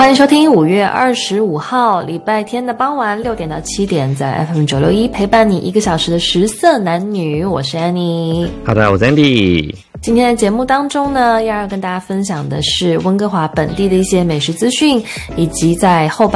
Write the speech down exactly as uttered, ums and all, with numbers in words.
欢迎收听五月二十五号礼拜天的傍晚六点到七点，在 F M 九六一陪伴你一个小时的食色男女，我是 Annie。 好的，我是 Andy。 今天的节目当中呢，要跟大家分享的是温哥华本地的一些美食资讯，以及在后半